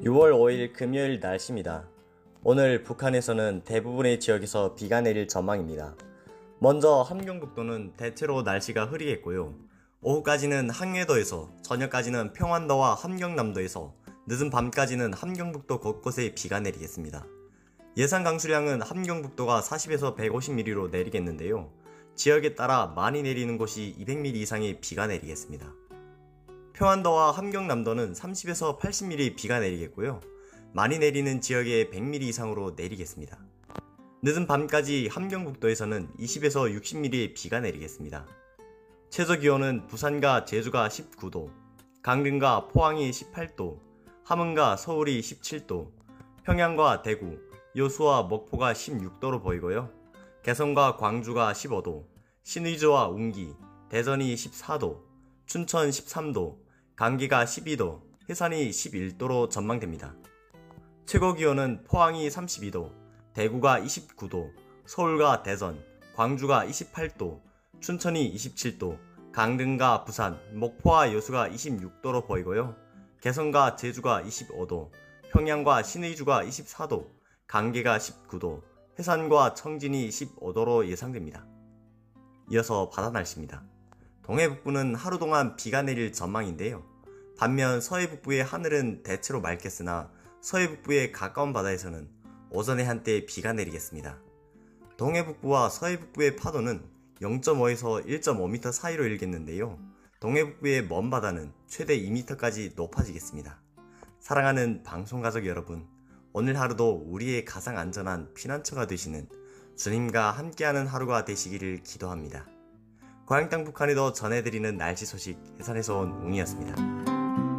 6월 5일 금요일 날씨입니다. 오늘 북한에서는 대부분의 지역에서 비가 내릴 전망입니다. 먼저 함경북도는 대체로 날씨가 흐리겠고요. 오후까지는 항해도에서, 저녁까지는 평안도와 함경남도에서, 늦은 밤까지는 함경북도 곳곳에 비가 내리겠습니다. 예상 강수량은 함경북도가 40에서 150mm로 내리겠는데요. 지역에 따라 많이 내리는 곳이 200mm 이상의 비가 내리겠습니다. 평안도와 함경남도는 30에서 80mm 비가 내리겠고요. 많이 내리는 지역에 100mm 이상으로 내리겠습니다. 늦은 밤까지 함경북도에서는 20에서 60mm의 비가 내리겠습니다. 최저기온은 부산과 제주가 19도, 강릉과 포항이 18도, 함흥과 서울이 17도, 평양과 대구, 여수와 목포가 16도로 보이고요. 개성과 광주가 15도, 신의주와 운기, 대전이 14도, 춘천 13도, 강기가 12도, 해산이 11도로 전망됩니다. 최고기온은 포항이 32도, 대구가 29도, 서울과 대전, 광주가 28도, 춘천이 27도, 강릉과 부산, 목포와 여수가 26도로 보이고요. 개성과 제주가 25도, 평양과 신의주가 24도, 강계가 19도, 해산과 청진이 15도로 예상됩니다. 이어서 바다 날씨입니다. 동해북부는 하루 동안 비가 내릴 전망인데요. 반면 서해북부의 하늘은 대체로 맑겠으나 서해북부의 가까운 바다에서는 오전에 한때 비가 내리겠습니다. 동해북부와 서해북부의 파도는 0.5에서 1.5m 사이로 일겠는데요. 동해북부의 먼 바다는 최대 2m까지 높아지겠습니다. 사랑하는 방송가족 여러분, 오늘 하루도 우리의 가장 안전한 피난처가 되시는 주님과 함께하는 하루가 되시기를 기도합니다. 고향 땅 북한에도 전해드리는 날씨 소식 해산에서 온 웅이었습니다.